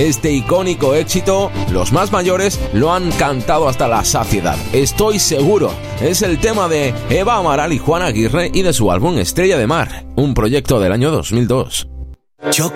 Este icónico éxito, los más mayores lo han cantado hasta la saciedad. Estoy seguro. Es el tema de Eva Amaral y Juan Aguirre y de su álbum Estrella de Mar, un proyecto del año 2002.